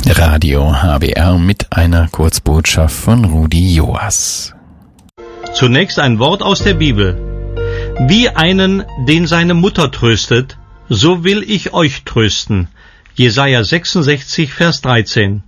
Radio HWR mit einer Kurzbotschaft von Rudi Joas. Zunächst ein Wort aus der Bibel. Wie einen, den seine Mutter tröstet, so will ich euch trösten. Jesaja 66, Vers 13.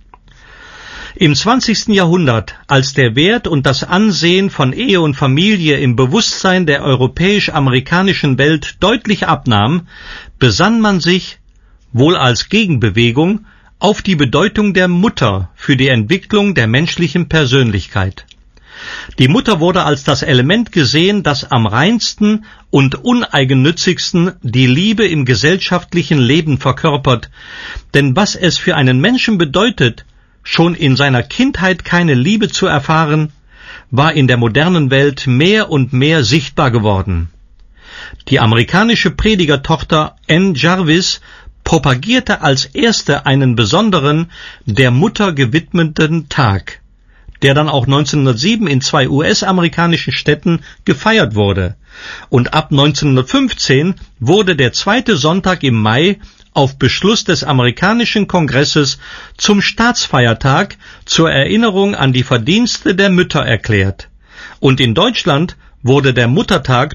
Im 20. Jahrhundert, als der Wert und das Ansehen von Ehe und Familie im Bewusstsein der europäisch-amerikanischen Welt deutlich abnahm, besann man sich, wohl als Gegenbewegung, auf die Bedeutung der Mutter für die Entwicklung der menschlichen Persönlichkeit. Die Mutter wurde als das Element gesehen, das am reinsten und uneigennützigsten die Liebe im gesellschaftlichen Leben verkörpert, denn was es für einen Menschen bedeutet, schon in seiner Kindheit keine Liebe zu erfahren, war in der modernen Welt mehr und mehr sichtbar geworden. Die amerikanische Predigertochter Ann Jarvis propagierte als erste einen besonderen, der Mutter gewidmeten Tag, der dann auch 1907 in 2 US-amerikanischen Städten gefeiert wurde. Und ab 1915 wurde der 2. Sonntag im Mai auf Beschluss des amerikanischen Kongresses zum Staatsfeiertag zur Erinnerung an die Verdienste der Mütter erklärt. Und in Deutschland wurde der Muttertag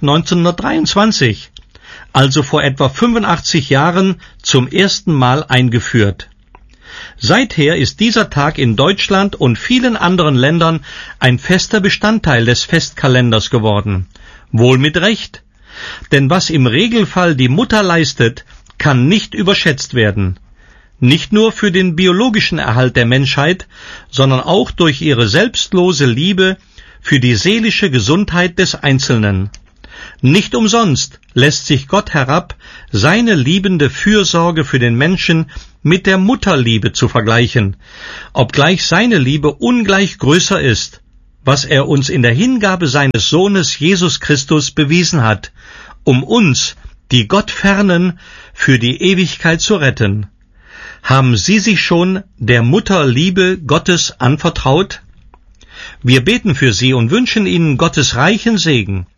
1923, also vor etwa 85 Jahren, zum ersten Mal eingeführt. Seither ist dieser Tag in Deutschland und vielen anderen Ländern ein fester Bestandteil des Festkalenders geworden. Wohl mit Recht. Denn was im Regelfall die Mutter leistet, kann nicht überschätzt werden. Nicht nur für den biologischen Erhalt der Menschheit, sondern auch durch ihre selbstlose Liebe für die seelische Gesundheit des Einzelnen. Nicht umsonst lässt sich Gott herab, seine liebende Fürsorge für den Menschen mit der Mutterliebe zu vergleichen, obgleich seine Liebe ungleich größer ist, was er uns in der Hingabe seines Sohnes Jesus Christus bewiesen hat, um uns, die Gott fernen, für die Ewigkeit zu retten. Haben Sie sich schon der Mutterliebe Gottes anvertraut? Wir beten für Sie und wünschen Ihnen Gottes reichen Segen.